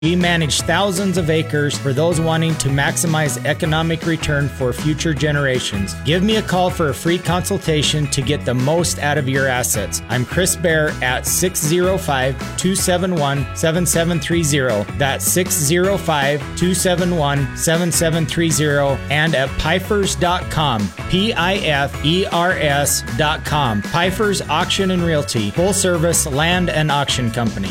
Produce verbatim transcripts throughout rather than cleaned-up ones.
We manage thousands of acres for those wanting to maximize economic return for future generations. Give me a call for a free consultation to get the most out of your assets. I'm Chris Bear at six oh five, two seven one, seven seven three oh. That's six oh five, two seven one, seven seven three oh and at pifers dot com. P I F E R S dot com. Pifers Auction and Realty, full service land and auction company.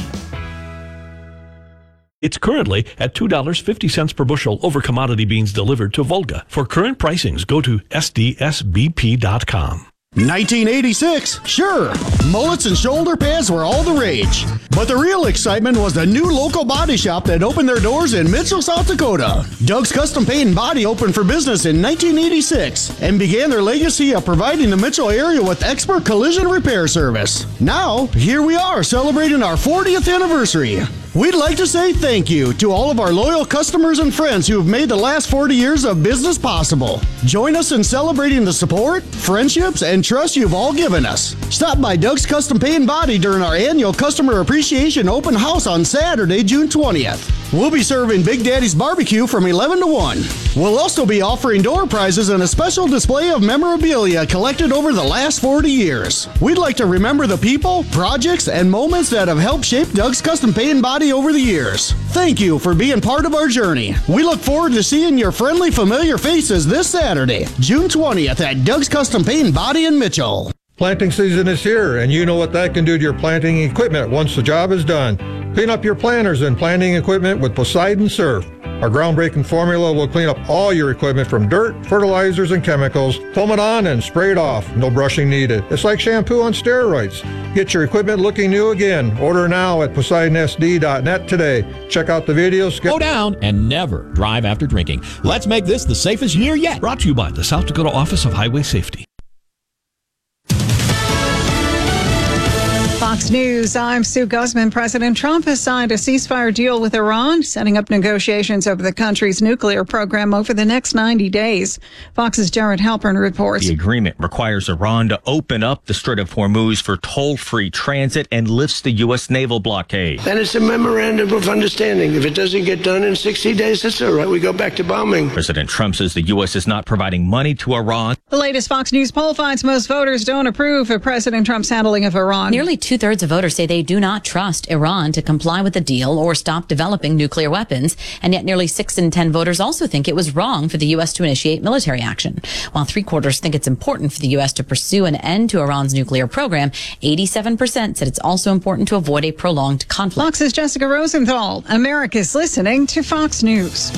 It's currently at two dollars and fifty cents per bushel over commodity beans delivered to Volga. For current pricings, go to S D S B P dot com. nineteen eighty-six, sure, mullets and shoulder pads were all the rage. But the real excitement was the new local body shop that opened their doors in Mitchell, South Dakota. Doug's Custom Paint and Body opened for business in nineteen eighty-six and began their legacy of providing the Mitchell area with expert collision repair service. Now, here we are celebrating our fortieth anniversary. We'd like to say thank you to all of our loyal customers and friends who have made the last forty years of business possible. Join us in celebrating the support, friendships, and trust you've all given us. Stop by Doug's Custom Paint and Body during our annual Customer Appreciation Open House on Saturday, June twentieth. We'll be serving Big Daddy's Barbecue from eleven to one. We'll also be offering door prizes and a special display of memorabilia collected over the last forty years. We'd like to remember the people, projects, and moments that have helped shape Doug's Custom Paint and Body over the years. Thank you for being part of our journey. We look forward to seeing your friendly, familiar faces this Saturday, June twentieth at Doug's Custom Paint and Body in Mitchell. Planting season is here, and you know what that can do to your planting equipment once the job is done. Clean up your planters and planting equipment with Poseidon Surf. Our groundbreaking formula will clean up all your equipment from dirt, fertilizers, and chemicals. Foam it on and spray it off. No brushing needed. It's like shampoo on steroids. Get your equipment looking new again. Order now at Poseidon S D dot net today. Check out the videos. Slow down and never drive after drinking. Let's make this the safest year yet. Brought to you by the South Dakota Office of Highway Safety. Fox News, I'm Sue Guzman. President Trump has signed a ceasefire deal with Iran, setting up negotiations over the country's nuclear program over the next ninety days. Fox's Jared Halpern reports. The agreement requires Iran to open up the Strait of Hormuz for toll-free transit and lifts the U S naval blockade. Then it's a memorandum of understanding. If it doesn't get done in sixty days, that's all right. We go back to bombing. President Trump says the U S is not providing money to Iran. The latest Fox News poll finds most voters don't approve of President Trump's handling of Iran. Nearly two-thirds of voters say they do not trust Iran to comply with the deal or stop developing nuclear weapons. And yet nearly six in ten voters also think it was wrong for the U S to initiate military action. While three quarters think it's important for the U S to pursue an end to Iran's nuclear program, eighty-seven percent said it's also important to avoid a prolonged conflict. Fox's Jessica Rosenthal. America's listening to Fox News.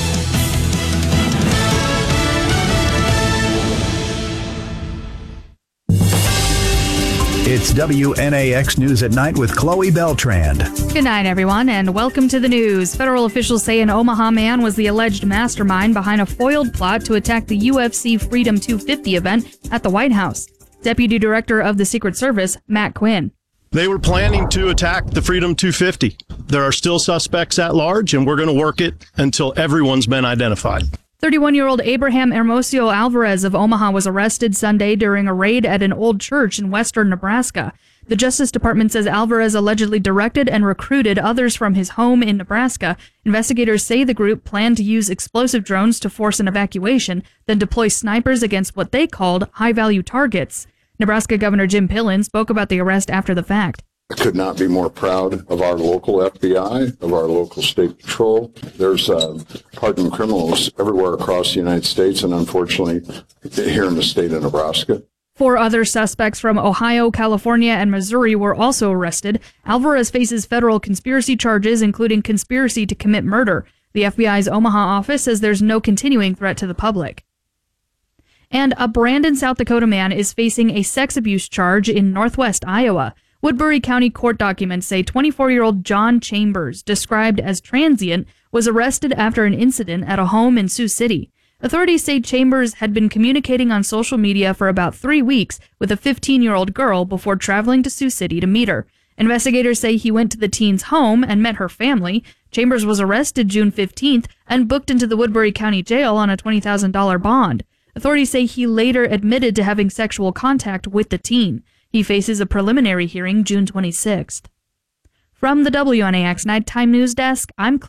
It's W N A X News at Night with Chloe Beltrand. Good night, everyone, and welcome to the news. Federal officials say an Omaha man was the alleged mastermind behind a foiled plot to attack the U F C Freedom two fifty event at the White House. Deputy Director of the Secret Service, Matt Quinn. They were planning to attack the Freedom two fifty. There are still suspects at large, and we're going to work it until everyone's been identified. thirty-one-year-old Abraham Hermosillo Alvarez of Omaha was arrested Sunday during a raid at an old church in western Nebraska. The Justice Department says Alvarez allegedly directed and recruited others from his home in Nebraska. Investigators say the group planned to use explosive drones to force an evacuation, then deploy snipers against what they called high-value targets. Nebraska Governor Jim Pillen spoke about the arrest after the fact. I could not be more proud of our local F B I, of our local state patrol. There's uh, hardened criminals everywhere across the United States and unfortunately here in the state of Nebraska. Four other suspects from Ohio, California, and Missouri were also arrested. Alvarez faces federal conspiracy charges, including conspiracy to commit murder. The F B I's Omaha office says there's no continuing threat to the public. And a Brandon, South Dakota man is facing a sex abuse charge in northwest Iowa. Woodbury County court documents say twenty-four-year-old John Chambers, described as transient, was arrested after an incident at a home in Sioux City. Authorities say Chambers had been communicating on social media for about three weeks with a fifteen-year-old girl before traveling to Sioux City to meet her. Investigators say he went to the teen's home and met her family. Chambers was arrested June fifteenth and booked into the Woodbury County Jail on a twenty thousand dollars bond. Authorities say he later admitted to having sexual contact with the teen. He faces a preliminary hearing June twenty-sixth. From the W N A X Nighttime News Desk, I'm